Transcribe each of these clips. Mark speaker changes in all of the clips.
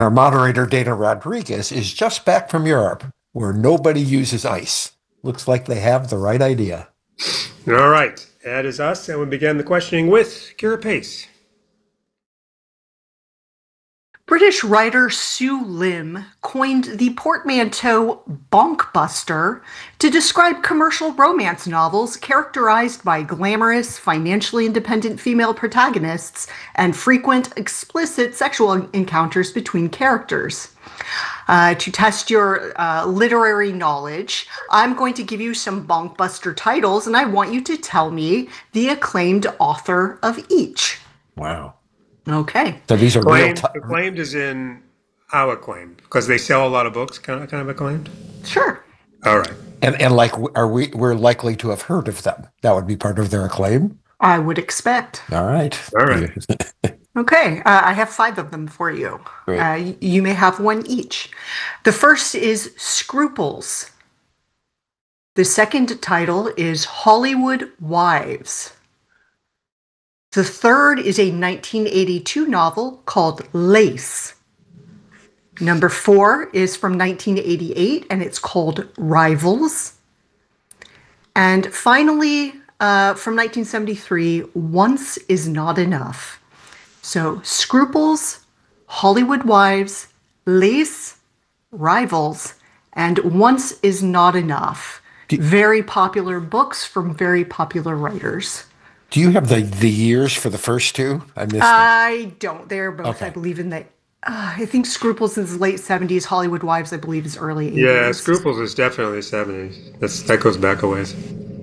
Speaker 1: Our moderator, Dana Rodriguez, is just back from Europe, where nobody uses ice. Looks like they have the right idea.
Speaker 2: All right, that is us, and we begin the questioning with Kira Pace.
Speaker 3: British writer Sue Lim coined the portmanteau bonkbuster to describe commercial romance novels characterized by glamorous, financially independent female protagonists and frequent, explicit sexual encounters between characters. To test your literary knowledge, I'm going to give you some bonkbuster titles, and I want you to tell me the acclaimed author of each.
Speaker 1: Wow.
Speaker 3: Okay.
Speaker 1: So these are real.
Speaker 2: Acclaimed is in how acclaimed? Because they sell a lot of books, kind of acclaimed.
Speaker 3: Sure.
Speaker 2: All right.
Speaker 1: And like, we're likely to have heard of them. That would be part of their acclaim.
Speaker 3: I would expect.
Speaker 1: All right.
Speaker 2: All right.
Speaker 3: Okay, I have 5 of them for you. You may have one each. The first is Scruples. The second title is Hollywood Wives. The third is a 1982 novel called Lace. Number 4 is from 1988, and it's called Rivals. And finally, from 1973, Once Is Not Enough. So Scruples, Hollywood Wives, Lace, Rivals, and Once Is Not Enough. Very popular books from very popular writers.
Speaker 1: Do you have the years for the first two? I missed them.
Speaker 3: I don't. They're both,
Speaker 1: Okay.
Speaker 3: I believe, in the... I think Scruples is late 70s. Hollywood Wives, I believe, is early 80s.
Speaker 2: Yeah, Scruples is definitely 70s. That goes back a ways.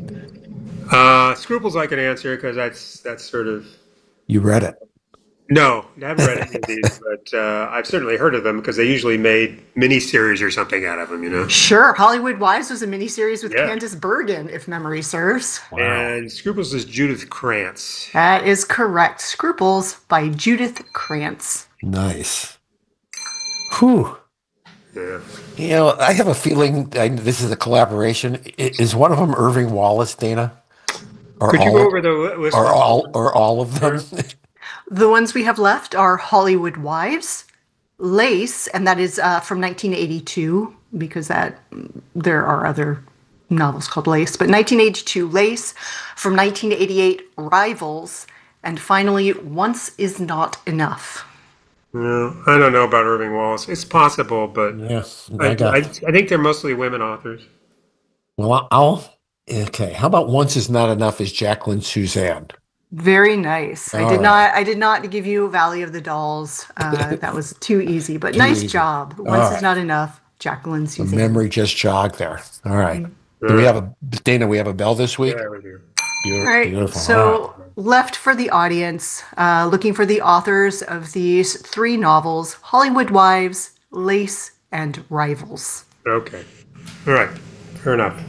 Speaker 2: Scruples I can answer because that's sort of...
Speaker 1: You read it.
Speaker 2: No, I haven't read any of these, but I've certainly heard of them because they usually made miniseries or something out of them, you know?
Speaker 3: Sure. Hollywood Wives was a miniseries with
Speaker 2: Yeah.
Speaker 3: Candice Bergen, if memory serves.
Speaker 1: Wow.
Speaker 2: And Scruples is Judith Krantz.
Speaker 3: That is correct. Scruples by Judith Krantz.
Speaker 1: Nice. Whew.
Speaker 2: Yeah.
Speaker 1: You know, I have a feeling this is a collaboration. Is one of them Irving Wallace, Dana? Or
Speaker 2: Could you
Speaker 1: all
Speaker 2: go
Speaker 1: of-
Speaker 2: over the list?
Speaker 1: or all of them?
Speaker 3: The ones we have left are Hollywood Wives, Lace, and that is from 1982, because there are other novels called Lace, but 1982 Lace, from 1988 Rivals, and finally Once Is Not Enough.
Speaker 2: No, I don't know about Irving Wallace. It's possible, but
Speaker 1: Yes.
Speaker 2: I think they're mostly women authors.
Speaker 1: Well, okay. How about Once Is Not Enough is Jacqueline Suzanne?
Speaker 3: Very nice.
Speaker 1: All
Speaker 3: I did not give you Valley of the Dolls. That was too easy, but nice
Speaker 1: easy.
Speaker 3: job.
Speaker 1: All
Speaker 3: Once
Speaker 1: right.
Speaker 3: Is Not Enough, Jacqueline
Speaker 1: The
Speaker 3: Suzanne.
Speaker 1: memory just jogged there. All right. Do we have Dana, we have a bell this week?
Speaker 2: Yeah, we do.
Speaker 3: All right,
Speaker 1: Beautiful.
Speaker 3: so left for the audience, looking for the authors of these 3 novels, Hollywood Wives, Lace, and Rivals.
Speaker 2: Okay. All right. Fair enough.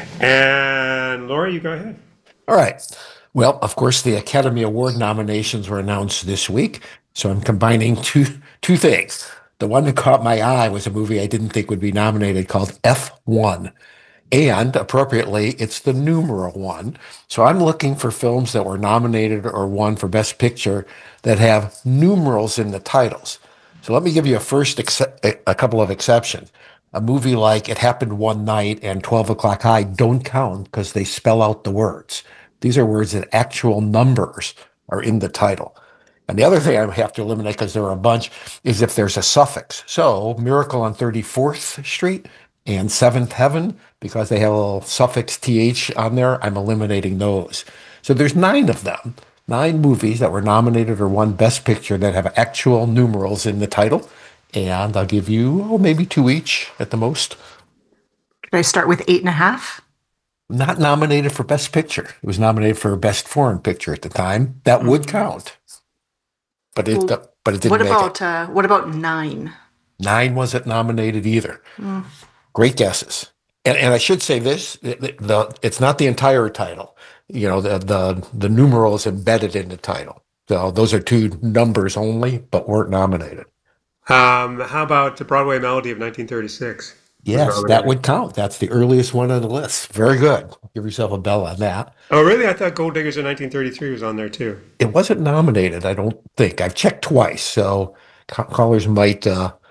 Speaker 2: And Laura, you go ahead.
Speaker 1: All right. Well, of course, the Academy Award nominations were announced this week, so I'm combining two things. The one that caught my eye was a movie I didn't think would be nominated called F1. And appropriately, it's the numeral 1. So I'm looking for films that were nominated or won for Best Picture that have numerals in the titles. So let me give you a couple of exceptions. A movie like It Happened One Night and 12 O'Clock High don't count because they spell out the words. These are words that actual numbers are in the title. And the other thing I have to eliminate, because there are a bunch, is if there's a suffix. So Miracle on 34th Street and Seventh Heaven, because they have a little suffix th on there, I'm eliminating those. So there's 9 of them, 9 movies that were nominated or won Best Picture that have actual numerals in the title. And I'll give you maybe 2 each at the most.
Speaker 3: Can I start with 8.5?
Speaker 1: Not nominated for Best Picture. It was nominated for Best Foreign Picture at the time. That would count. But it didn't
Speaker 3: What
Speaker 1: make
Speaker 3: about
Speaker 1: it.
Speaker 3: what about 9?
Speaker 1: 9 wasn't nominated either. Great guesses. And I should say this, it's not the entire title. You know, the numeral is embedded in the title. So those are 2 numbers only, but weren't nominated.
Speaker 2: How about the Broadway Melody of 1936?
Speaker 1: Yes, that would count. That's the earliest one on the list. Very good. Give yourself a bell on that.
Speaker 2: Oh, really? I thought Gold Diggers in 1933 was on there too.
Speaker 1: It wasn't nominated, I don't think. I've checked twice, so callers might